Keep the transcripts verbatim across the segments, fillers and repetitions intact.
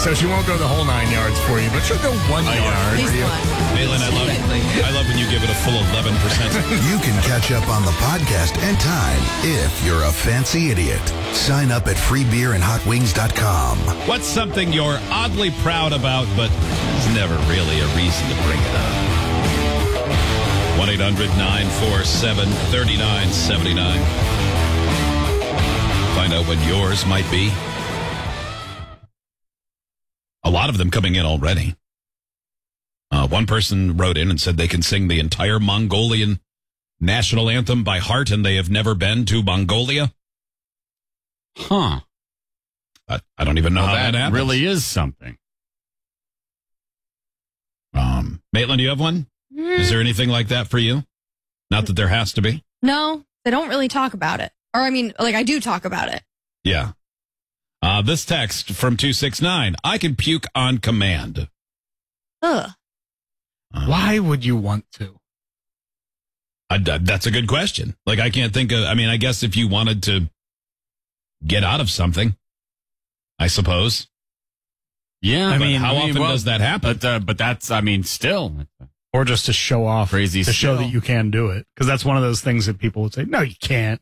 So she won't go the whole nine yards for you, but she'll go one A yard yard. for you. Malin, I love I love when you give it a full eleven percent. You can catch up on the podcast and time if you're a fancy idiot. Sign up at free beer and hot wings dot com. What's something you're oddly proud about, but there's never really a reason to bring it up? one eight hundred nine four seven three nine seven nine. Find out what yours might be. A lot of them coming in already. Uh, one person wrote in and said they can sing the entire Mongolian national anthem by heart and they have never been to Mongolia. Huh. I, I don't even know Well, how that that happens. really is something. Um, Maitland, do you have one? Is there anything like that for you? Not that there has to be. No, they don't really talk about it. Or, I mean, like, I do talk about it. Yeah. Uh, this text from two six nine, I can puke on command. Ugh. Uh, Why would you want to? I, that's a good question. Like, I can't think of, I mean, I guess if you wanted to get out of something, I suppose. Yeah, I but mean, how I mean, often well, does that happen? But uh, but that's, I mean, still. Or just to show off. Crazy To show skill. that you can do it. Because that's one of those things that people would say, no, you can't.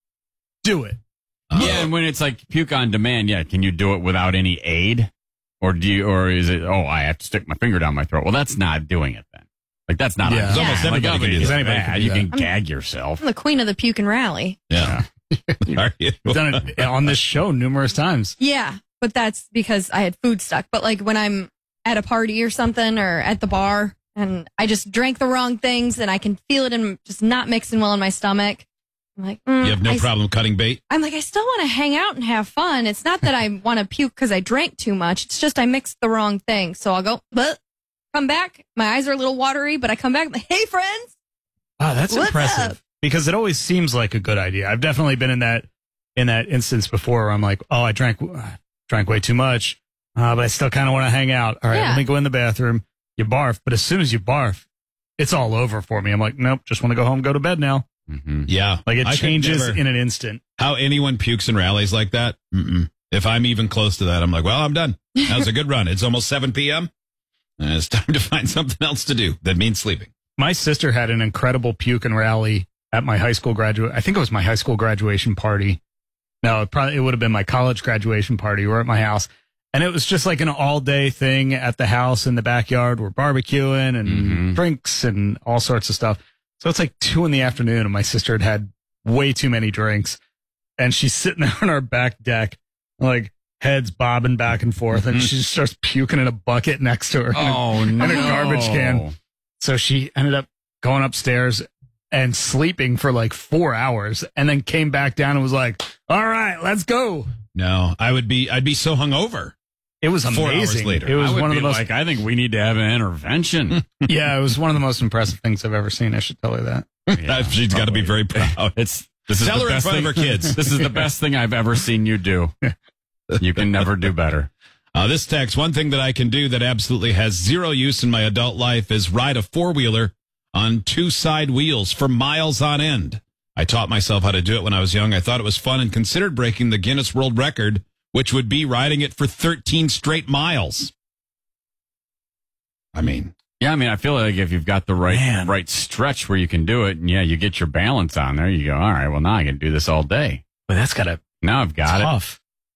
Do it. Yeah, and when it's like puke on demand, yeah, can you do it without any aid? Or do you, or is it, oh, I have to stick my finger down my throat? Well, that's not doing it then. Like, that's not Yeah. on It's almost Like, everybody can do it's that. Anybody bad. can do You that. can I'm- gag yourself. I'm the queen of the puke and rally. Yeah. Are you? We've done it on this show numerous times. Yeah, but that's because I had food stuck. But, like, when I'm at a party or something or at the bar and I just drank the wrong things and I can feel it and just not mixing well in my stomach, I'm like, mm, You have no I, problem cutting bait? I'm like, I still want to hang out and have fun. It's not that I want to puke because I drank too much. It's just I mixed the wrong thing. So I'll go, but come back. My eyes are a little watery, but I come back. I'm like, hey, friends. Wow, that's What's impressive. up? Because it always seems like a good idea. I've definitely been in that in that instance before where I'm like, oh, I drank drank way too much, uh, but I still kind of want to hang out. All right, Yeah. let me go in the bathroom. You barf, but as soon as you barf, it's all over for me. I'm like, nope, just want to go home, go to bed now. Mm-hmm. Yeah. Like it I could changes never- in an instant. How anyone pukes and rallies like that? Mm-mm. If I'm even close to that, I'm like, well, I'm done. That was a good run. It's almost seven p.m. And it's time to find something else to do. That means sleeping. My sister had an incredible puke and rally at my high school graduate. I think it was my high school graduation party. No, it probably it would have been my college graduation party. We were at my house, and it was just like an all day thing at the house in the backyard. We're barbecuing and Mhm. drinks and all sorts of stuff. So it's like two in the afternoon, and my sister had had way too many drinks, and she's sitting there on our back deck, like heads bobbing back and forth, and she just starts puking in a bucket next to her. Oh, no. And a garbage can. So she ended up going upstairs and sleeping for like four hours and then came back down and was like, all right, let's go. No, I would be, I'd be so hungover. It was Four hours amazing. later. It was I would one of be the most, like, I think we need to have an intervention. yeah, it was one of the most impressive things I've ever seen. I should tell you that. Yeah, She's got to be very proud. It's this is Tell the her in best front thing, of her kids. This is the best thing I've ever seen you do. You can never do better. Uh, this text, one thing that I can do that absolutely has zero use in my adult life is ride a four-wheeler on two side wheels for miles on end. I taught myself how to do it when I was young. I thought it was fun and considered breaking the Guinness World Record, which would be riding it for thirteen straight miles. I mean, Yeah, I mean, I feel like if you've got the right Man. right stretch where you can do it, and yeah, you get your balance on there, you go, all right, well, now I can do this all day. But that's got to Now I've got it. tough.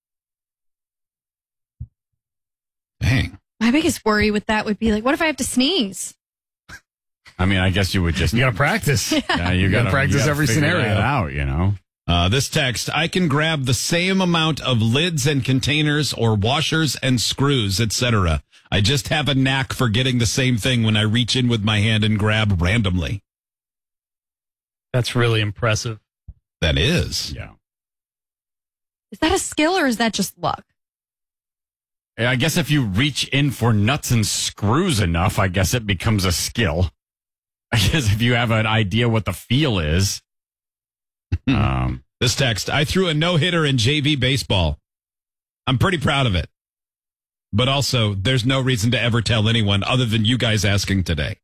dang. My biggest worry with that would be like, what if I have to sneeze? I mean, I guess you would just You got to practice. yeah, you you gotta got practice every scenario. that out, you know. Uh, this text, I can grab the same amount of lids and containers or washers and screws, et cetera. I just have a knack for getting the same thing when I reach in with my hand and grab randomly. That's really impressive. That is. Yeah. Is that a skill or is that just luck? Yeah, I guess if you reach in for nuts and screws enough, I guess it becomes a skill. I guess if you have an idea what the feel is. um, This text, I threw a no-hitter in J V baseball. I'm pretty proud of it. But also, there's no reason to ever tell anyone other than you guys asking today.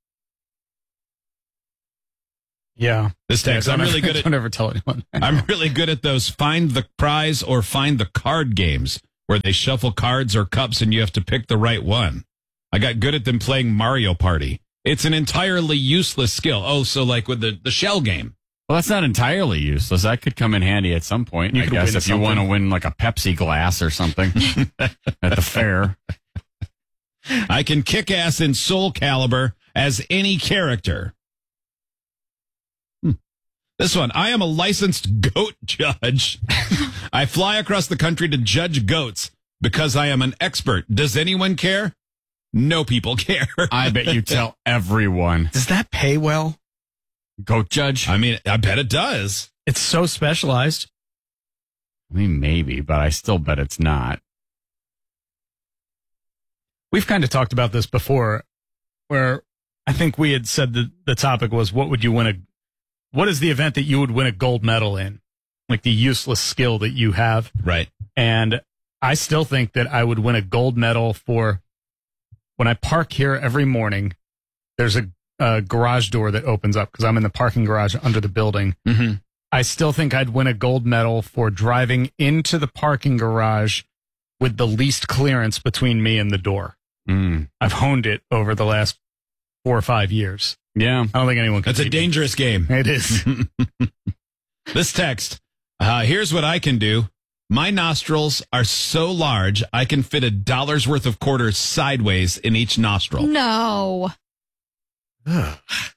Yeah. This text, Yeah, I'm don't really ever- good at Don't ever tell anyone. I'm really good at those find the prize or find the card games where they shuffle cards or cups and you have to pick the right one. I got good at them playing Mario Party. It's an entirely useless skill. Oh, so like with the, the shell game. Well, that's not entirely useless. That could come in handy at some point. You I could guess win if you something. want to win like a Pepsi glass or something at the fair. I can kick ass in Soul Calibur as any character. Hmm. This one, I am a licensed goat judge. I fly across the country to judge goats because I am an expert. Does anyone care? No people care. I bet you tell everyone. Does that pay well? Goat judge? I mean, I bet it does. It's so specialized. I mean, maybe, but I still bet it's not. We've kind of talked about this before, where I think we had said that the topic was, what would you win a, what is the event that you would win a gold medal in? Like the useless skill that you have. Right. And I still think that I would win a gold medal for when I park here every morning. There's a, a garage door that opens up because I'm in the parking garage under the building. Mm-hmm. I still think I'd win a gold medal for driving into the parking garage with the least clearance between me and the door. Mm. I've honed it over the last four or five years. Yeah. I don't think anyone can. That's a beat me. dangerous game. It is. This text, uh, here's what I can do. My nostrils are so large, I can fit a dollar's worth of quarters sideways in each nostril. No. Uh,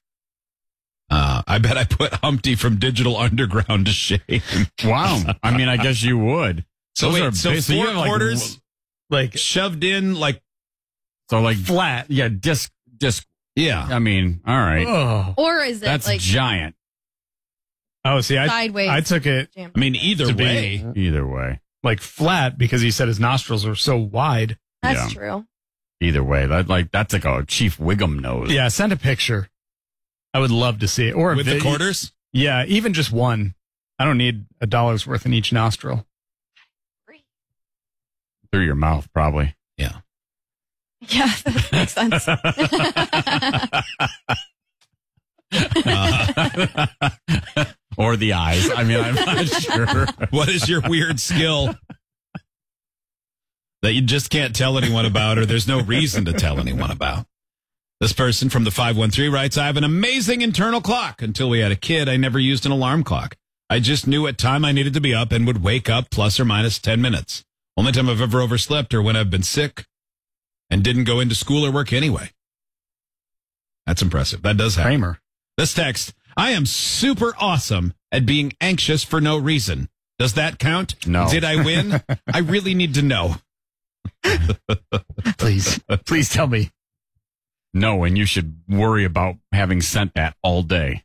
I bet I put Humpty from Digital Underground to shame. Wow. I mean, I guess you would. So Those wait, are so big- so you four have, like, quarters Like shoved in, like, So like flat. yeah, disc disc. yeah. I mean, all right. Oh. Or is it That's like giant. Oh, see, I, sideways? I took it Jam- I mean, either To be- way. Either way. like flat because he said his nostrils are so wide. That's Yeah. true. Either way. That like that's like a Chief Wiggum nose. Yeah, send a picture. I would love to see it. Or a With the vid- quarters? Yeah, even just one. I don't need a dollar's worth in each nostril. Through your mouth, probably. Yeah. Yeah, that makes sense. Uh, Or the eyes. I mean, I'm not sure. what is your weird skill that you just can't tell anyone about, or there's no reason to tell anyone about? This person from the five one three writes, I have an amazing internal clock. Until we had a kid, I never used an alarm clock. I just knew what time I needed to be up and would wake up plus or minus ten minutes. Only time I've ever overslept or when I've been sick and didn't go into school or work anyway. That's impressive. That does happen. Kramer. This text, I am super awesome at being anxious for no reason. Does that count? No. Did I win? I really need to know. Please. Please tell me. No, and you should worry about having sent that all day.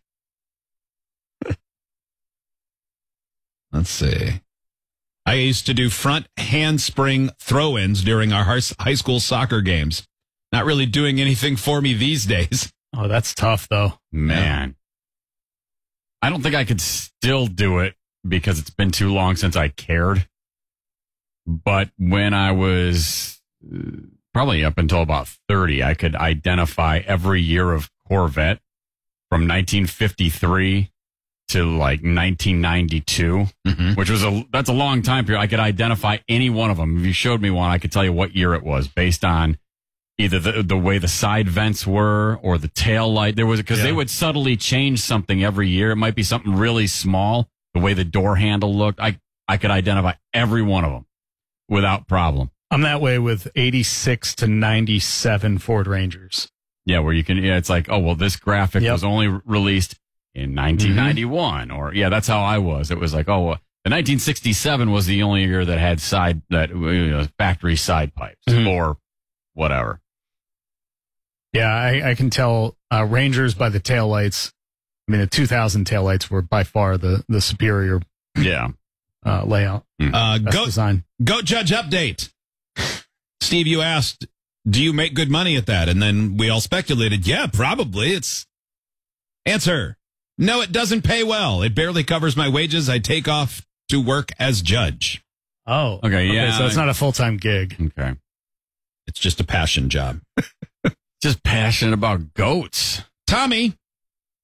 Let's see. I used to do front handspring throw-ins during our high high school soccer games. Not really doing anything for me these days. Oh, that's tough, though. Man. I don't think I could still do it because it's been too long since I cared. But when I was uh, probably up until about thirty, I could identify every year of Corvette from nineteen fifty-three to like nineteen ninety-two, Mm-hmm. which was a, that's a long time period. I could identify any one of them. If you showed me one, I could tell you what year it was based on either the, the way the side vents were or the tail light. There was, because Yeah. they would subtly change something every year. It might be something really small, the way the door handle looked. I, I could identify every one of them without problem. I'm that way with eighty-six to ninety-seven Ford Rangers. Yeah, where you can, yeah, it's like, oh, well, this graphic Yep. was only re- released in nineteen ninety-one. Or, yeah, that's how I was. It was like, oh, well, the nineteen sixty-seven was the only year that had side, that, you know, factory side pipes Mhm. or whatever. Yeah, I, I can tell uh, Rangers by the taillights. I mean, the two thousand taillights were by far the, the superior Yeah. uh, layout. Uh, Best goat, design. goat Judge update. Steve, you asked, do you make good money at that? And then we all speculated, yeah, probably. It's answer. No, it doesn't pay well. It barely covers my wages. I take off to work as judge. Oh, Okay, yeah. So it's not a full time gig. Okay. It's just a passion job. Just passionate about goats. Tommy,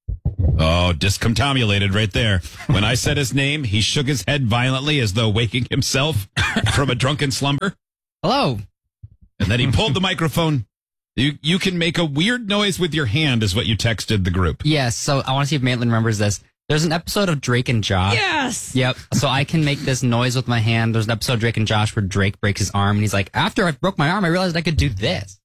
Oh, discombobulated right there. When I said his name, he shook his head violently as though waking himself from a drunken slumber. Hello. And then he pulled the microphone. You you can make a weird noise with your hand is what you texted the group. Yes, so I want to see if Maitland remembers this. There's an episode of Drake and Josh. Yes. Yep. So I can make this noise with my hand. There's an episode of Drake and Josh where Drake breaks his arm, and he's like, after I broke my arm, I realized I could do this.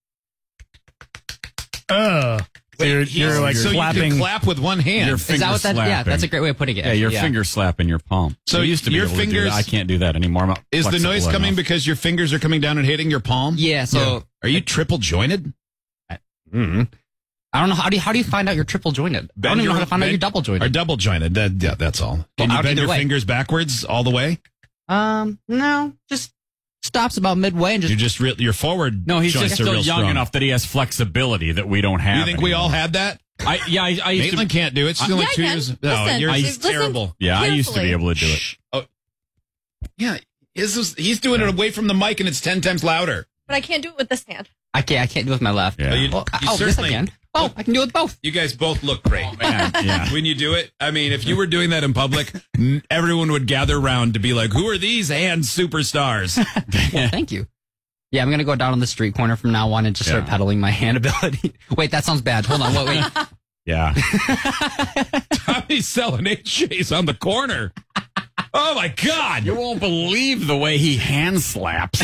Uh, so you're, Wait, you're like so clapping. you can clap with one hand. Your Is finger that what that? Yeah, slapping. that's a great way of putting it. Yeah, your finger slapping your palm. So I used to be your able to do fingers- that. I can't do that anymore. I'm Is the flexible noise coming enough. because your fingers are coming down and hitting your palm? Yeah, so Are you triple jointed? mm, I don't know how do you, how do you find out you're triple jointed? I don't even know how to find out you're double Or jointed. double jointed. That, yeah, that's all. Can Well, you bend either your way. fingers backwards all the way? Um, no, just stops about midway and just You're just real, your forward. No, he's joints just are still real young strong. enough that he has flexibility that we don't have. You think we all anymore. had that? I, yeah, I, I used Maitland to. can't do it. She's Uh, only yeah, I two can. years. No, Listen, you're listen terrible. Yeah, I used to be carefully. able to do it. Yeah, his was, he's doing it away from the mic and it's ten times louder. But I can't do it with this hand. I can't I can't do it with my left. Yeah. Oh, you- Well, you oh, yes, I certainly- can. Oh, I can do it with both. You guys both look great. Man, yeah. When you do it, I mean, if you were doing that in public, n- everyone would gather around to be like, who are these hand superstars? Well, thank you. Yeah, I'm gonna go down on the street corner from now on and just start Yeah. peddling my hand ability. Wait, that sounds bad. Hold on, wait, wait. Yeah. Tommy's selling H J's on the corner. Oh my God. You won't believe the way he hand slaps.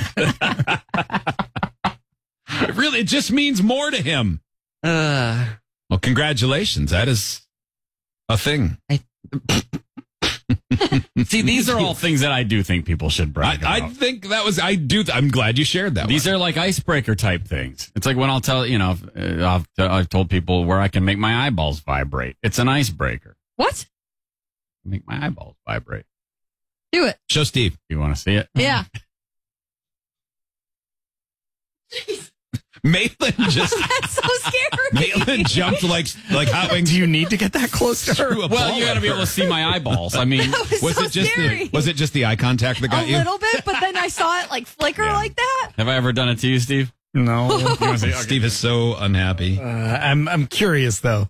It really, it just means more to him. Uh, Well, congratulations. That is a thing. See, these are all things that I do think people should I, brag I about. think that was, I do, I'm glad you shared that These one. are like icebreaker type things. It's like when I'll tell, you know, uh, I've, I've told people where I can make my eyeballs vibrate. It's an icebreaker. What? Make my eyeballs vibrate. Do it. Show Steve. You want to see it? Yeah. Maitland just, That's so scary. Maitland jumped like, like hot wings. Do you need to get that close to her? threw a Well, ball you got at to be her. able to see my eyeballs. I mean, That was, Was so it just scary. the, was it just the eye contact that got a you? little bit, but then I saw it like flicker Yeah. like that. have I ever done it to you, Steve? No. You wanna see? Okay. Steve is so unhappy. Uh, I'm I'm curious though.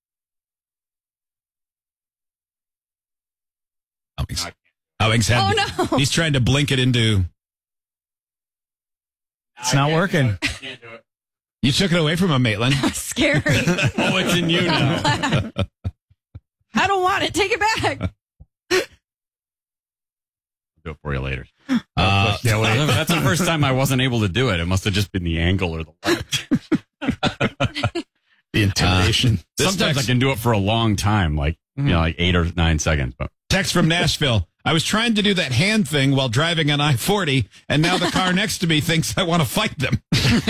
Howings, Howings had, Oh, no. he's trying to blink it into, It's not working. Can't do it. you took it away from him, Maitland. Scary. Oh, it's in you now. I don't want it. Take it back. I'll do it for you later. Uh, Yeah, wait. That's the first time I wasn't able to do it. It must have just been the angle or the light. The intimidation. This Sometimes text- I can do it for a long time, like you know, like eight or nine seconds. But Text from Nashville. I was trying to do that hand thing while driving on I forty, and now the car next to me thinks I want to fight them.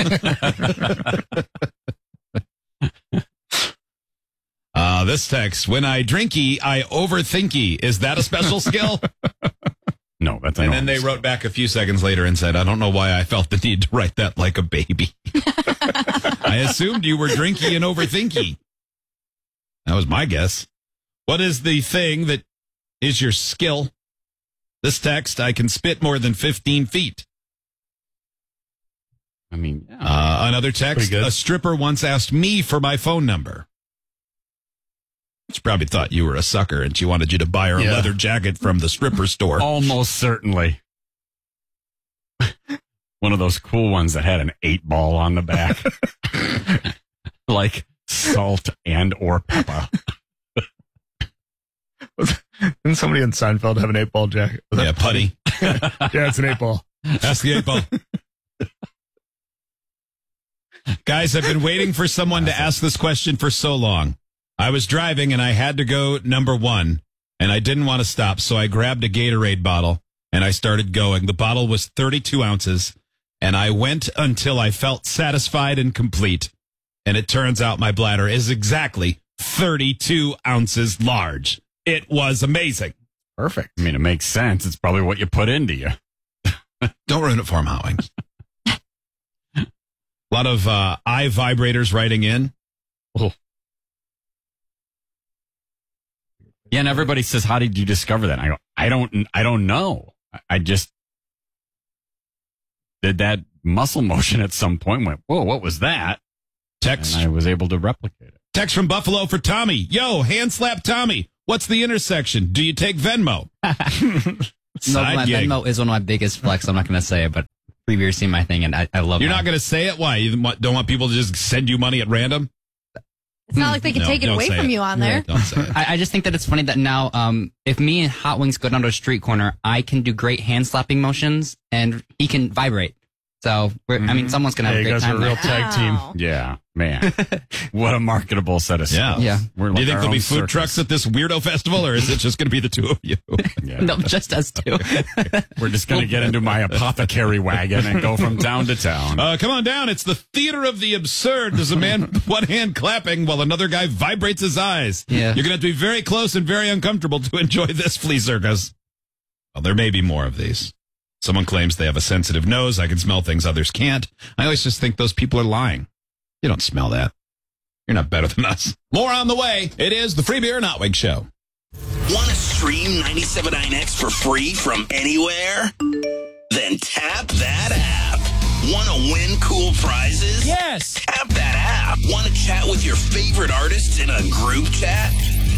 uh, this text, when I drinky, I overthinky. Is that a special skill? no, that's And then they wrote back a few seconds later and said, I don't know why I felt the need to write that like a baby. I assumed you were drinky and overthinky. That was my guess. What is the thing that is your skill? This text, I can spit more than fifteen feet. I mean, yeah. Uh, another text, Pretty good. a stripper once asked me for my phone number. She probably thought you were a sucker and she wanted you to buy her a Yeah. leather jacket from the stripper store. almost certainly. One of those cool ones that had an eight ball on the back, like salt and or pepper. Didn't somebody in Seinfeld have an eight ball jacket? Yeah, putty. Yeah, it's an eight ball. Ask the eight ball. Guys, I've been waiting for someone to ask this question for so long. I was driving and I had to go number one, and I didn't want to stop, so I grabbed a Gatorade bottle and I started going. The bottle was thirty-two ounces, and I went until I felt satisfied and complete. And it turns out my bladder is exactly thirty-two ounces large. It was amazing. Perfect. I mean, it makes sense. It's probably what you put into you. Don't ruin it for him, Howings. A lot of uh, eye vibrators writing in. Yeah, and everybody says, "How did you discover that?" And I go, "I don't, I don't know. I- I just did that muscle motion at some point. Went, whoa, what was that?" Text And I was able to replicate it. Text from Buffalo for Tommy. Yo, hand slap Tommy. What's the intersection? Do you take Venmo? No, my gig. Venmo is one of my biggest flex. I'm not going to say it, but free beer seen my thing, and I, I love it. You're not going to say it? Why? You want- don't want people to just send you money at random? It's not like they can No, take it don't away say from it. you on there. Don't say it. I, I just think that it's funny that now, um, if me and Hot Wings go down to a street corner, I can do great hand slapping motions, and he can vibrate. So, we're, I mean, someone's going to Yeah, have a you great guys are time. a real there. tag team. Wow. Yeah, man. What a marketable set of Yeah. skills. Yeah. We're Do like you think our there'll be own food circus. trucks at this weirdo festival, or is it just going to be the two of you? Yeah. No, just us two. We're just going to get into my apothecary wagon and go from town to town. Uh, come on down. It's the theater of the absurd. There's a man one hand clapping while another guy vibrates his eyes. Yeah. You're going to have to be very close and very uncomfortable to enjoy this flea circus. Well, there may be more of these. Someone claims they have a sensitive nose. I can smell things others can't. I always just think those people are lying. You don't smell that. You're not better than us. More on the way. It is the Free Beer and Hot Wings Show. Want to stream ninety-seven point nine X for free from anywhere? Then tap that app. Want to win cool prizes? Yes. Tap that app. Want to chat with your favorite artists in a group chat?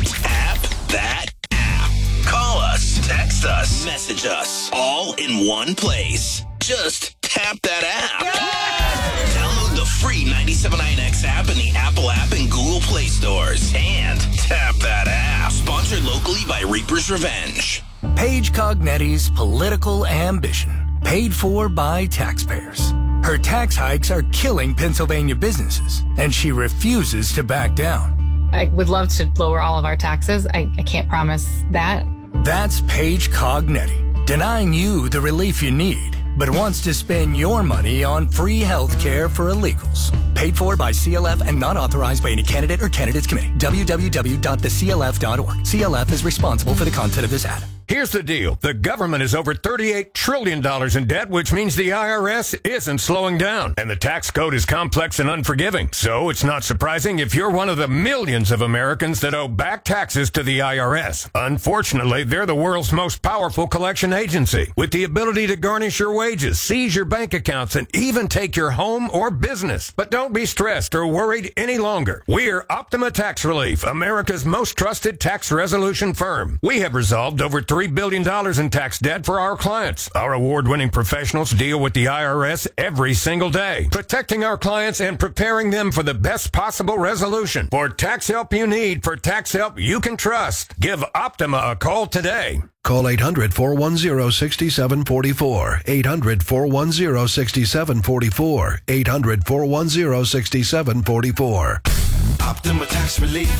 Tap that app. Call us, text us, message us, all in one place. Just tap that app. Download the free ninety-seven point nine X app in the Apple app and Google Play stores. And tap that app. Sponsored locally by Reaper's Revenge. Paige Cognetti's political ambition, paid for by taxpayers. Her tax hikes are killing Pennsylvania businesses, and she refuses to back down. I would love to lower all of our taxes. I, I can't promise that. That's Paige Cognetti, denying you the relief you need, but wants to spend your money on free health care for illegals. Paid for by C L F and not authorized by any candidate or candidates committee. w w w dot the c l f dot org. C L F is responsible for the content of this ad. Here's the deal. The government is over thirty-eight trillion dollars in debt, which means the I R S isn't slowing down. And the tax code is complex and unforgiving. So it's not surprising if you're one of the millions of Americans that owe back taxes to the I R S. Unfortunately, they're the world's most powerful collection agency, with the ability to garnish your wages, seize your bank accounts, and even take your home or business. But don't be stressed or worried any longer. We're Optima Tax Relief, America's most trusted tax resolution firm. We have resolved over three billion dollars in tax debt for our clients. Our award-winning professionals deal with the I R S every single day, protecting our clients and preparing them for the best possible resolution. For tax help you need, for tax help you can trust, give Optima a call today. Call eight hundred, four one zero, six seven four four. eight hundred, four one zero, six seven four four. eight hundred, four one zero, six seven four four. Optima Tax Relief.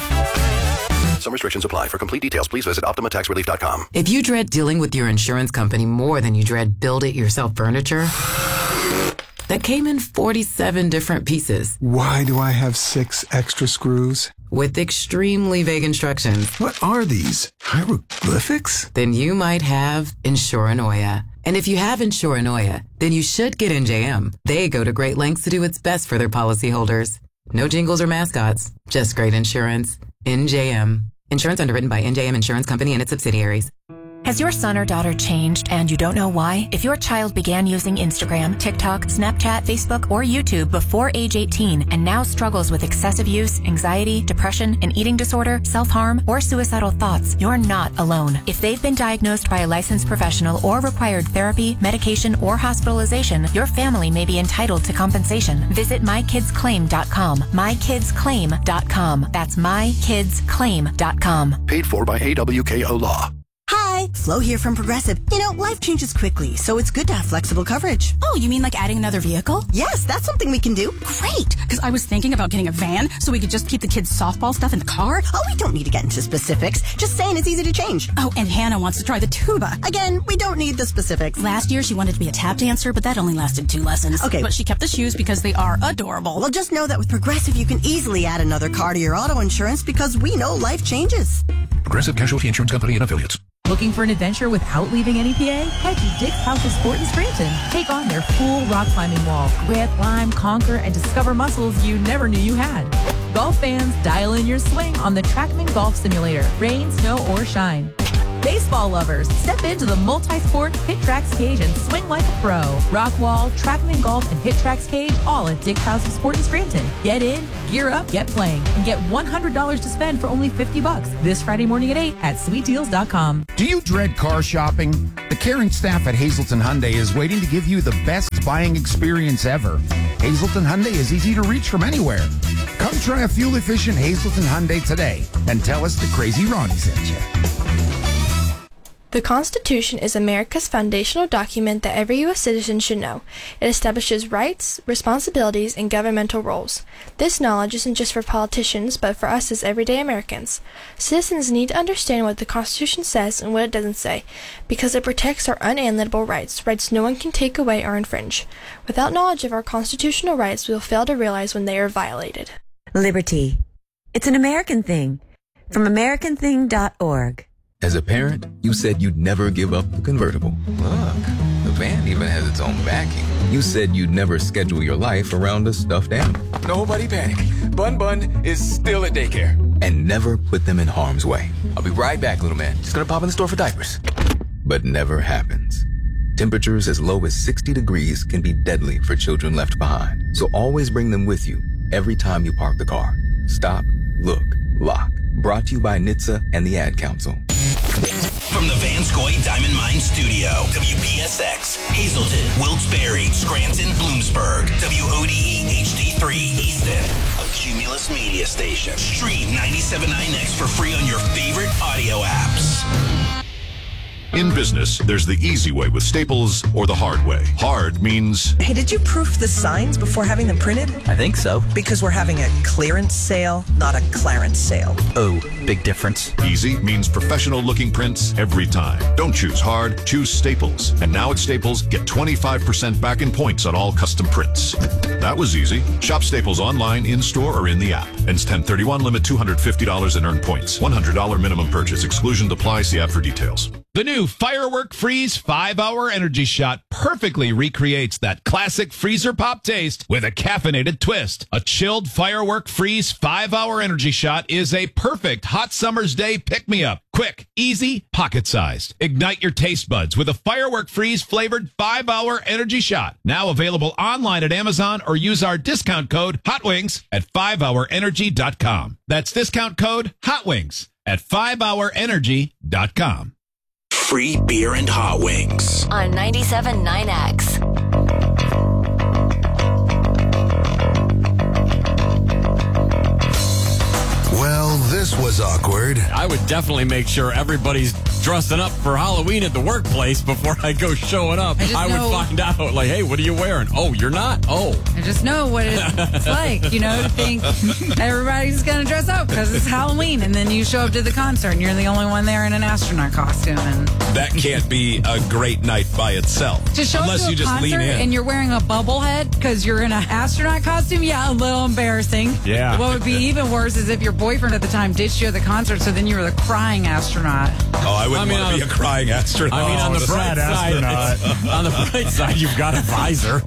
Some restrictions apply. For complete details, please visit optima tax relief dot com. If you dread dealing with your insurance company more than you dread build-it-yourself furniture that came in forty-seven different pieces Why do I have six extra screws? with extremely vague instructions, What are these? Hieroglyphics? then you might have Insuranoia. And if you have Insuranoia, then you should get N J M. They go to great lengths to do its best for their policyholders. No jingles or mascots, just great insurance. N J M. Insurance underwritten by N J M Insurance Company and its subsidiaries. Has your son or daughter changed and you don't know why? If your child began using Instagram, TikTok, Snapchat, Facebook, or YouTube before age eighteen and now struggles with excessive use, anxiety, depression, an eating disorder, self-harm, or suicidal thoughts, you're not alone. If they've been diagnosed by a licensed professional or required therapy, medication, or hospitalization, your family may be entitled to compensation. Visit my kids claim dot com. my kids claim dot com. That's my kids claim dot com. Paid for by A W K O Law. Hi, Flo here from Progressive. You know, life changes quickly, so it's good to have flexible coverage. Oh, you mean like adding another vehicle? Yes, that's something we can do. Great, because I was thinking about getting a van so we could just keep the kids' softball stuff in the car. Oh, we don't need to get into specifics. Just saying it's easy to change. Oh, and Hannah wants to try the tuba. Again, we don't need the specifics. Last year, she wanted to be a tap dancer, but that only lasted two lessons. Okay. But she kept the shoes because they are adorable. Well, just know that with Progressive, you can easily add another car to your auto insurance because we know life changes. Progressive Casualty Insurance Company and Affiliates. Looking for an adventure without leaving N E P A? Head to Dick's House of Sport in Scranton. Take on their full rock climbing wall. Grit, climb, conquer, and discover muscles you never knew you had. Golf fans, dial in your swing on the TrackMan Golf Simulator. Rain, snow, or shine. Baseball lovers, step into the multi-sport HitTrax cage and swing like a pro. Rockwall, Trackman Golf, and HitTrax cage, all at Dick's House of Sport in Scranton. Get in, gear up, get playing, and get one hundred dollars to spend for only fifty bucks this Friday morning at eight at sweet deals dot com. Do you dread car shopping? The caring staff at Hazleton Hyundai is waiting to give you the best buying experience ever. Hazleton Hyundai is easy to reach from anywhere. Come try a fuel-efficient Hazleton Hyundai today and tell us the Crazy Ronnie sent you. The Constitution is America's foundational document that every U S citizen should know. It establishes rights, responsibilities, and governmental roles. This knowledge isn't just for politicians, but for us as everyday Americans. Citizens need to understand what the Constitution says and what it doesn't say, because it protects our unalienable rights, rights no one can take away or infringe. Without knowledge of our constitutional rights, we will fail to realize when they are violated. Liberty. It's an American thing. From American thing dot org. As a parent, you said you'd never give up the convertible. Look, the van even has its own backing. You said you'd never schedule your life around a stuffed animal. Nobody panic. Bun Bun is still at daycare. And never put them in harm's way. I'll be right back, little man. Just gonna pop in the store for diapers. But never happens. Temperatures as low as sixty degrees can be deadly for children left behind. So always bring them with you every time you park the car. Stop, look, lock. Brought to you by N H T S A and the Ad Council. From the Vanscoy Diamond Mine Studio, W P S X, Hazleton, Wilkes-Barre, Scranton, Bloomsburg, W O D E H D three, Easton, a Cumulus media station. Stream ninety-seven point nine X for free on your favorite audio apps. In business, there's the easy way with Staples or the hard way. Hard means... Hey, did you proof the signs before having them printed? I think so. Because we're having a clearance sale, not a clarence sale. Oh, big difference. Easy means professional-looking prints every time. Don't choose hard, choose Staples. And now at Staples, get twenty-five percent back in points on all custom prints. That was easy. Shop Staples online, in-store, or in the app. Ends ten thirty-one, limit two hundred fifty dollars in earned points. one hundred dollars minimum purchase. Exclusion applies. See app for details. The new Firework Freeze five hour Energy Shot perfectly recreates that classic freezer pop taste with a caffeinated twist. A chilled Firework Freeze five hour Energy Shot is a perfect hot summer's day pick-me-up. Quick, easy, pocket-sized. Ignite your taste buds with a Firework Freeze flavored five hour Energy Shot. Now available online at Amazon or use our discount code HOTWINGS at five hour energy dot com. That's discount code HOTWINGS at five hour energy dot com. Free beer and hot wings. On ninety-seven point nine X. Well, this was awkward. I would definitely make sure everybody's dressing up for Halloween at the workplace before I go showing up. I just I would know- find out, like, hey, what are you wearing? Oh, you're not? Oh. I just know what it's like, you know, to think everybody's going to dress up because it's Halloween. And then you show up to the concert and you're the only one there in an astronaut costume. And That can't be a great night by itself. to show unless up to you a just concert lean in. and you're wearing a bubble head because you're in an astronaut costume, yeah, a little embarrassing. Yeah. What would be even worse is if your boyfriend at the time ditched you at the concert, so then you were the crying astronaut. Oh, I wouldn't I mean, want to on be a the- crying astronaut. I mean, on the Oh, bright sad side, on the bright side, you've got a visor.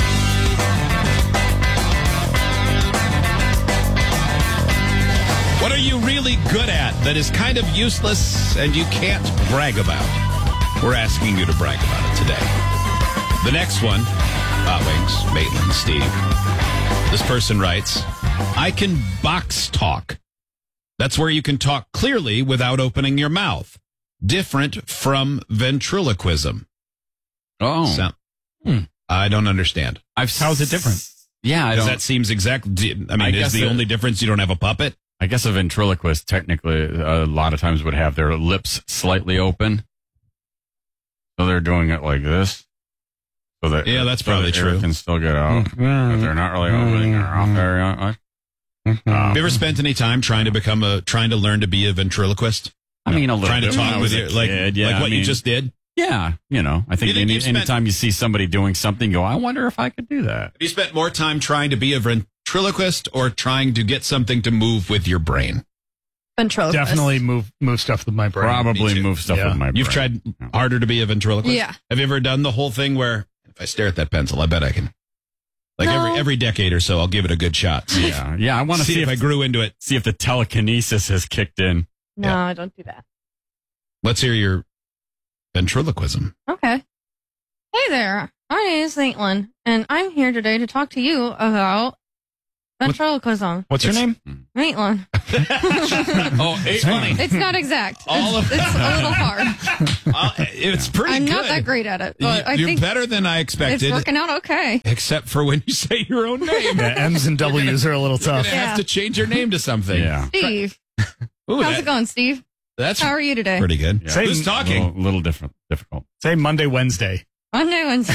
What are you really good at that is kind of useless and you can't brag about? We're asking you to brag about it today. The next one, Hot Wings, Maitland, Steve. This person writes, I can box talk. That's where you can talk clearly without opening your mouth. Different from ventriloquism. Oh. So, hmm, I don't understand. I've, How's it different? Yeah, I Because don't. that seems exact. I mean, I is guess the it- only difference you don't have a puppet? I guess a ventriloquist technically a lot of times would have their lips slightly open. So they're doing it like this. So that Yeah, that's so probably the air true. can still get out. But they're not really opening their mouth very much. Have you ever spent any time trying to become a, trying to learn to be a ventriloquist? I mean, a little Trying to bit when talk I with was a your, like, kid, yeah, like what I you mean- just did? Yeah, you know, I think You think any, you've spent- anytime you see somebody doing something, you go, I wonder if I could do that. Have you spent more time trying to be a ventriloquist or trying to get something to move with your brain? Ventriloquist. Definitely move move stuff with my brain. Probably Me too. move stuff Yeah. with my brain. You've tried harder to be a ventriloquist? Yeah. Have you ever done the whole thing where if I stare at that pencil, I bet I can. Like No. every every decade or so, I'll give it a good shot. See, Yeah, yeah. I want to see, see, if, I grew into it. see if the telekinesis has kicked in. No, I don't do that. Let's hear your Ventriloquism. Okay. Hey there. My name is Caitlin, and I'm here today to talk to you about ventriloquism. What's your name? Maitland. Oh, it's funny. It's not exact. All of it's a little hard. Uh, it's pretty I'm good. not that great at it, but I You're think better than I expected. it's working out okay. Except for when you say your own name. Yeah, M's and W's are a little You're tough. gonna have Yeah. to change your name to something. Yeah. Steve, Ooh, how's that- it going, Steve? That's How are you today? pretty good. Yeah. Say- Who's A talking? little, little different, difficult. Say Monday, Wednesday. Monday, Wednesday.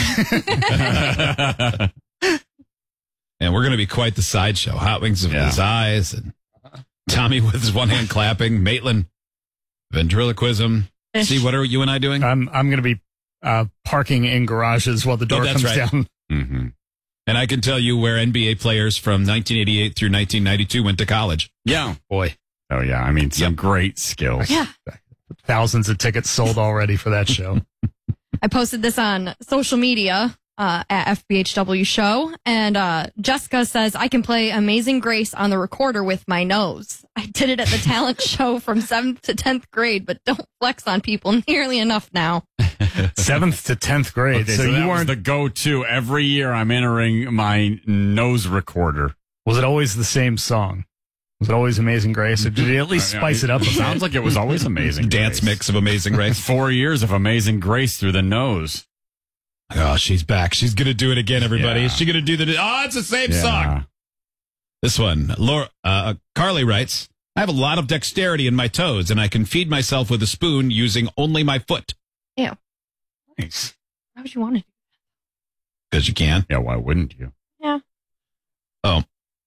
And we're going to be quite the sideshow. Hot Wings with Yeah. his eyes, and Tommy with his one hand clapping, Maitland, ventriloquism. Ish. See, what are you and I doing? I'm I'm going to be uh, parking in garages while the door Oh, that's comes right. down. Mm-hmm. And I can tell you where N B A players from nineteen eighty-eight through nineteen ninety-two went to college. Yeah. Boy, Oh, yeah. I mean, some Yep. great skills. Yeah. thousands of tickets sold already for that show. I posted this on social media uh, at F B H W Show, and uh, Jessica says, I can play Amazing Grace on the recorder with my nose. I did it at the talent show from seventh to tenth grade, but don't flex on people nearly enough now. Seventh to tenth grade. Okay, so, so, you that was weren't. the go-to. Every year I'm entering my nose recorder. Was it always the same song? Was it always Amazing Grace, or did you at least Uh, spice it up? a bit? Sounds like it was always Amazing Dance Grace. mix of Amazing Grace. Four years of Amazing Grace through the nose. Oh, she's back. She's going to do it again, everybody. Yeah. Is she going to do the... Oh, it's the same Yeah. song. This one, Laura, uh, Carly writes, I have a lot of dexterity in my toes, and I can feed myself with a spoon using only my foot. Ew. Nice. Why would you want to? Because you can. Yeah, why wouldn't you? Yeah. Oh.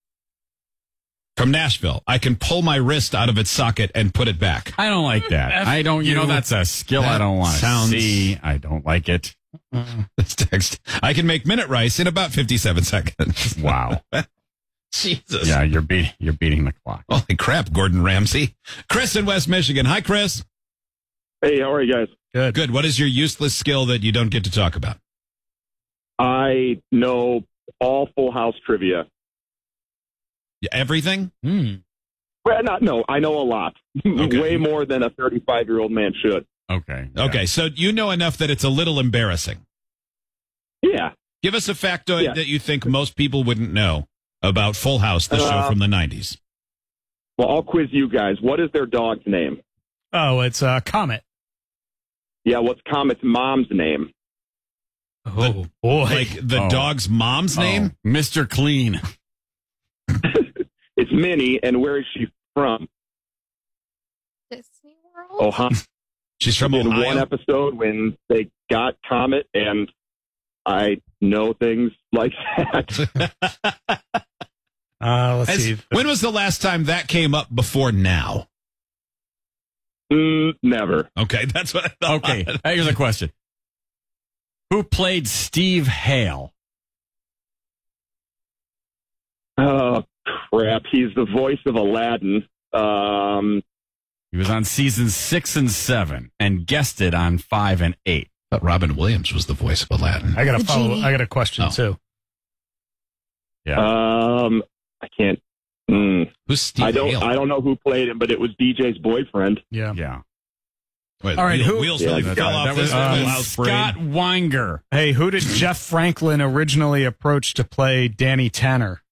From Nashville, I can pull my wrist out of its socket and put it back. I don't like that. F I don't, you know, you. that's a skill I That don't want to sounds- see. I don't like it. This text. I can make minute rice in about fifty-seven seconds. Wow. Jesus. Yeah, you're beating, you're beating the clock. Holy crap, Gordon Ramsay. Chris in West Michigan. Hi, Chris. Hey, how are you guys? Good. Good. What is your useless skill that you don't get to talk about? I know all Full House trivia. Yeah, everything? Hmm. Well, not no. I know a lot, Okay. way more than a thirty-five-year-old man should. Okay. Okay, so you know enough that it's a little embarrassing. Yeah. Give us a factoid Yeah. that you think most people wouldn't know about Full House, the show Uh, from the nineties. Well, I'll quiz you guys. What is their dog's name? Oh, it's uh, Comet. Yeah, what's Comet's mom's name? Oh, boy. Like the Oh. dog's mom's Oh, name? Mister Clean. It's Minnie, and where is she from? Disney World? Ohio. She's from in Ohio. one episode when they got Comet, and I know things like that. Uh, let's Has- see. when was the last time that came up before now? mm, never. Okay, that's what I thought. Okay. Here's a question. Who played Steve Hale? Oh, crap. He's the voice of Aladdin. Um, He was on season six and seven and guested on five and eight. I thought Robin Williams was the voice of Aladdin. I got The a follow. genie. I got a question Oh. too. Yeah. um, I can't. Mm, Who's Steve I don't. Hale? I don't know who played him, but it was D J's boyfriend. Yeah. yeah. Wait, All right, wheel- who- wheels Yeah, really that- fell off That this was Full um, House Scott parade. Weinger. Hey, who did Jeff Franklin originally approach to play Danny Tanner?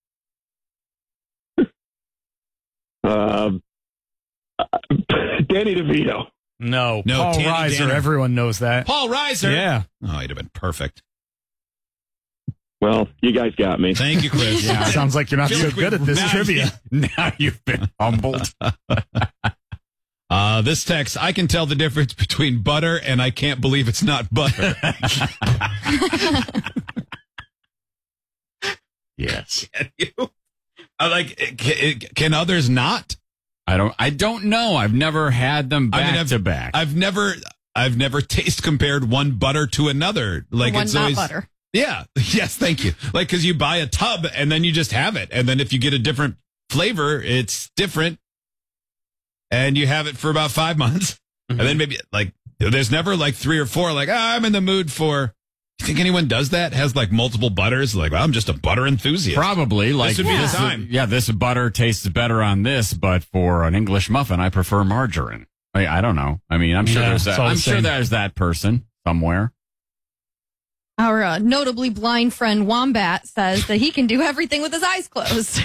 Um, Danny DeVito. No, No, Paul Danny Reiser. Tanner. Everyone knows that. Paul Reiser. Yeah. Oh, he'd have been perfect. Well, you guys got me. Thank you, Chris. Yeah. Sounds like you're not Feel so like good we've- at this now trivia. Now you've been humbled. Uh, this text, I can tell the difference between butter and I can't believe it's not butter. Yes. Can you? Uh, like, can, can others not? I don't. I don't know. I've never had them back I mean, I've, to back. I've never, I've never taste compared one butter to another. Like One it's not always butter. Yeah. Yes. Thank you. Like, cause you buy a tub and then you just have it. And then if you get a different flavor, it's different. And you have it for about five months. Mm-hmm. And then maybe like, there's never like three or four, like, ah, I'm in the mood for, you think anyone does that? Has like multiple butters? Like, well, I'm just a butter enthusiast. Probably like This would be the this- time. Yeah, this butter tastes better on this, but for an English muffin, I prefer margarine. I, I don't know. I mean, I'm sure Yeah, there's it's that. all the I'm sure same. there's that person somewhere. Our uh, notably blind friend Wombat says that he can do everything with his eyes closed.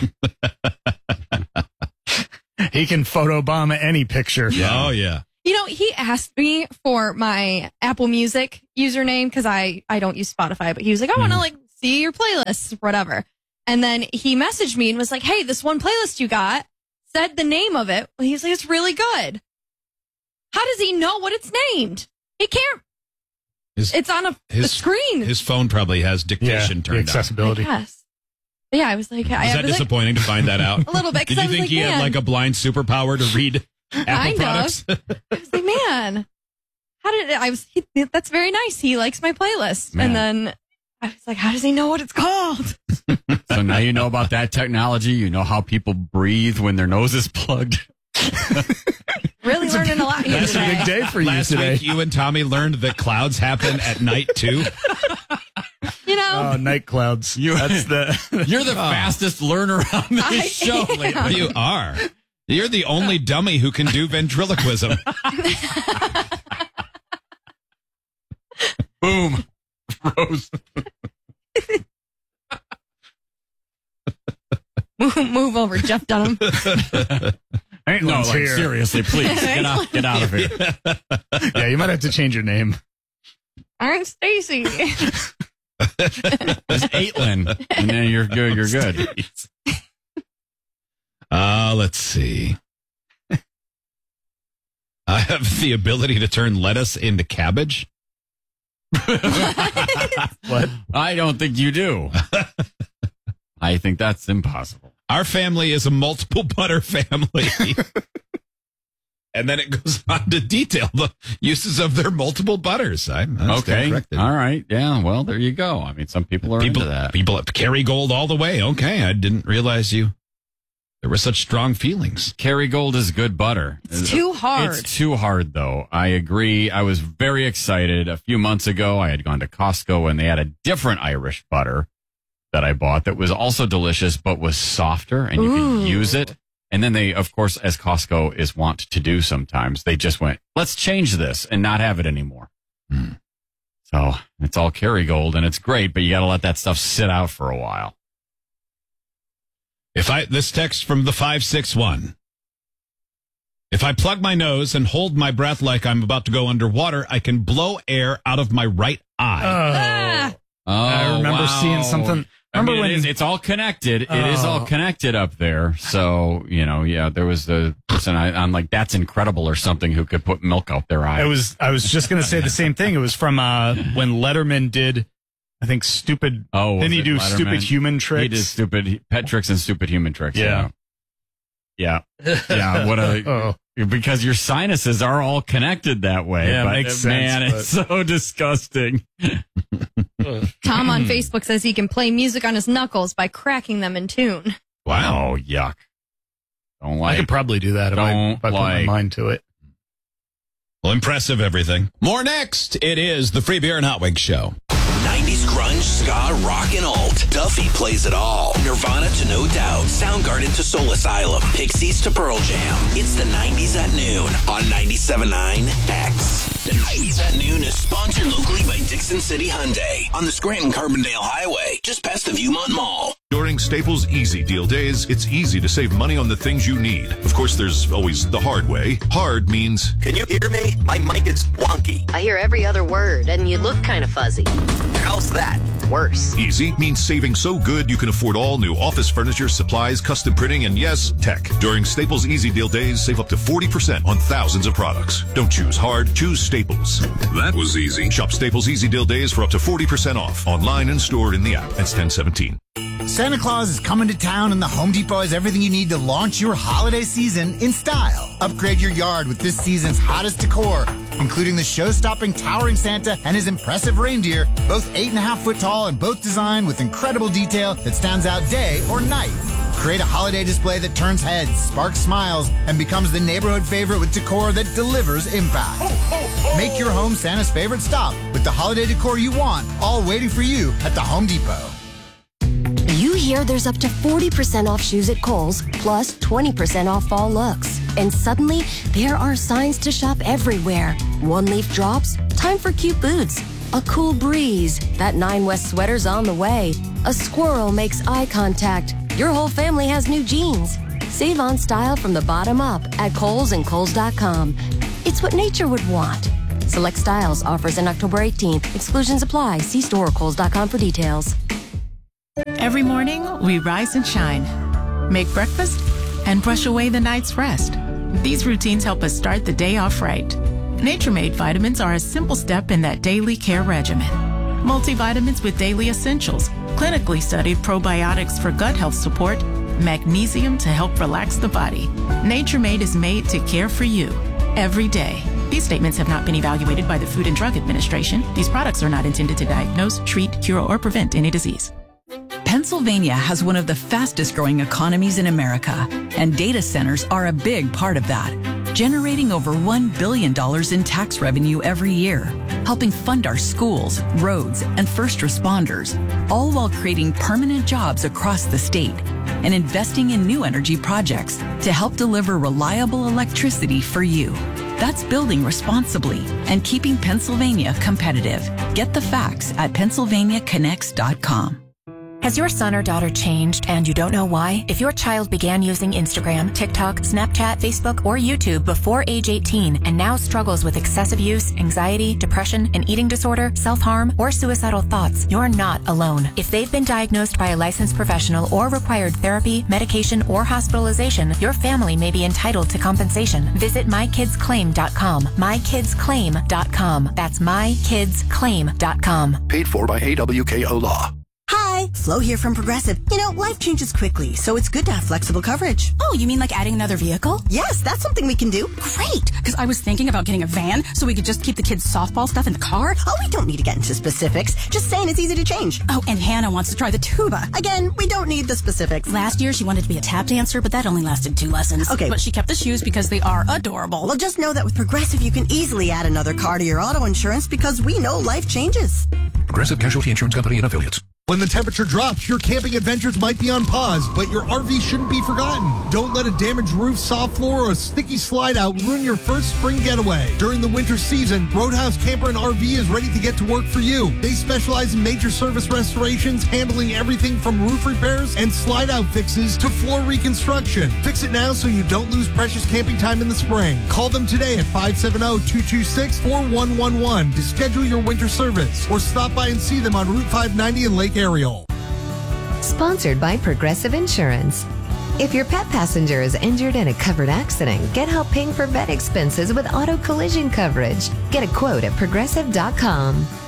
He can photobomb any picture. Oh, yeah. You know, he asked me for my Apple Music username because I, I don't use Spotify, but he was like, I want to like see your playlists, whatever. And then he messaged me and was like, hey, this one playlist you got, said the name of it. He's like, it's really good. How does he know what it's named? He can't. His, it's on a, his, a screen. His phone probably has dictation Yeah, turned on. accessibility. Yes. Yeah, I was like, I Was that was like, disappointing to find that out? A little bit, 'cause Did I you was think like, he had man. like a blind superpower to read Apple Kind of. products? I was like, man, how did it, I was, he, that's very nice. He likes my playlist. Man. And then I was like, how does he know what it's called? So now you know about that technology. You know how people breathe when their nose is plugged. Really learning a lot here That's a today. big day for you Last today. Week, you and Tommy learned that clouds happen at night too. You know, Oh, night clouds. You, That's the. You're the fastest learner on this I show am. lately. You are. You're the only dummy who can do ventriloquism. Boom. Rose. move, move over, Jeff Dunham. Ain't No, one's like, here. seriously, please get out, get out of here. Yeah, you might have to change your name. I'm Stacy. There's Aitlin, and then you're good. You're good. Uh, let's see. I have the ability to turn lettuce into cabbage. What? I don't think you do. I think that's impossible. Our family is a multiple butter family. And then it goes on to detail the uses of their multiple butters. I'm I stand Okay. corrected. All right. Yeah. Well, there you go. I mean, some people are People, into that. people carry gold all the way. Okay. I didn't realize you. There were such strong feelings. Kerrygold is good butter. It's too hard. It's too hard, though. I agree. I was very excited. A few months ago, I had gone to Costco and they had a different Irish butter that I bought that was also delicious, but was softer and you Ooh. could use it. And then they, of course, as Costco is wont to do sometimes, they just went, let's change this and not have it anymore. Hmm. So it's all Kerrygold and it's great, but you got to let that stuff sit out for a while. If I, this text from the five six one. If I plug my nose and hold my breath like I'm about to go underwater, I can blow air out of my right eye. Ah. Oh, I remember wow. seeing something. I Remember mean, when it is, it's all connected. It is all Oh. connected up there. So, you know, yeah, there was the person I, I'm like, that's incredible or something who could put milk out their eye. It was. I was just going to say the same thing. It was from uh, when Letterman did, I think, stupid. oh, Didn't was he it do Letterman? stupid human tricks? He did stupid pet tricks and stupid human tricks. Yeah. Yeah. Yeah. Yeah, what a, Oh. because your sinuses are all connected that way. Yeah, it but makes sense, man, but- it's so disgusting. Tom on Facebook says he can play music on his knuckles by cracking them in tune. Wow. Oh, yuck. Don't I like. could probably do that if I, Don't if I put my like. mind to it. Well, impressive everything. More next. It is the Free Beer and Hot Wings Show. nineties grunge, ska, rock, and alt. Duffy plays it all. Nirvana to No Doubt. Soundgarden to Soul Asylum. Pixies to Pearl Jam. It's the nineties at noon on ninety-seven point nine X. The nineties at noon is sponsored locally by Dixon City Hyundai on the Scranton Carbondale Highway, just past the Viewmont Mall. During Staples Easy Deal Days, it's easy to save money on the things you need. Of course, there's always the hard way. Hard means... Can you hear me? My mic is wonky. I hear every other word, and you look kind of fuzzy. How's that? Worse. Easy means saving so good you can afford all new office furniture, supplies, custom printing, and yes, tech. During Staples Easy Deal Days, save up to forty percent on thousands of products. Don't choose hard, choose Staples. That was easy. Shop Staples Easy Deal Days for up to forty percent off. Online and stored in the app. That's ten seventeen. Santa Claus is coming to town and the Home Depot has everything you need to launch your holiday season in style. Upgrade your yard with this season's hottest decor, including the show-stopping towering Santa and his impressive reindeer, both eight and a half foot tall and both designed with incredible detail that stands out day or night. Create a holiday display that turns heads, sparks smiles, and becomes the neighborhood favorite with decor that delivers impact. Make your home Santa's favorite stop with the holiday decor you want, all waiting for you at the Home Depot. You hear there's up to forty percent off shoes at Kohl's, plus twenty percent off fall looks. And suddenly, there are signs to shop everywhere. One leaf drops, time for cute boots. A cool breeze, that Nine West sweater's on the way. A squirrel makes eye contact. Your whole family has new jeans. Save on style from the bottom up at Kohl's and Kohl's dot com. It's what nature would want. Select styles, offers in October eighteenth. Exclusions apply. See store or Kohl's dot com for details. Every morning, we rise and shine, make breakfast, and brush away the night's rest. These routines help us start the day off right. Nature Made vitamins are a simple step in that daily care regimen. Multivitamins with daily essentials, clinically studied probiotics for gut health support, magnesium to help relax the body. Nature Made is made to care for you every day. These statements have not been evaluated by the Food and Drug Administration. These products are not intended to diagnose, treat, cure, or prevent any disease. Pennsylvania has one of the fastest growing economies in America, and data centers are a big part of that, generating over one billion dollars in tax revenue every year, helping fund our schools, roads, and first responders, all while creating permanent jobs across the state and investing in new energy projects to help deliver reliable electricity for you. That's building responsibly and keeping Pennsylvania competitive. Get the facts at Pennsylvania Connects dot com. Has your son or daughter changed and you don't know why? If your child began using Instagram, TikTok, Snapchat, Facebook, or YouTube before age eighteen and now struggles with excessive use, anxiety, depression, an eating disorder, self-harm, or suicidal thoughts, you're not alone. If they've been diagnosed by a licensed professional or required therapy, medication, or hospitalization, your family may be entitled to compensation. Visit my kids claim dot com. my kids claim dot com. That's my kids claim dot com. Paid for by A W K O Law. Hi, Flo here from Progressive. You know, life changes quickly, so it's good to have flexible coverage. Oh, you mean like adding another vehicle? Yes, that's something we can do. Great, because I was thinking about getting a van so we could just keep the kids' softball stuff in the car. Oh, we don't need to get into specifics. Just saying it's easy to change. Oh, and Hannah wants to try the tuba. Again, we don't need the specifics. Last year, she wanted to be a tap dancer, but that only lasted two lessons. Okay. But she kept the shoes because they are adorable. Well, just know that with Progressive, you can easily add another car to your auto insurance because we know life changes. Progressive Casualty Insurance Company and Affiliates. When the temperature drops, your camping adventures might be on pause, but your R V shouldn't be forgotten. Don't let a damaged roof, soft floor, or a sticky slide out ruin your first spring getaway. During the winter season, Roadhouse Camper and R V is ready to get to work for you. They specialize in major service restorations, handling everything from roof repairs and slide out fixes to floor reconstruction. Fix it now so you don't lose precious camping time in the spring. Call them today at five seven zero, two two six, four one one one to schedule your winter service, or stop by and see them on Route five ninety in Lake Ariel. Sponsored by Progressive Insurance. If your pet passenger is injured in a covered accident, get help paying for vet expenses with auto collision coverage. Get a quote at progressive dot com.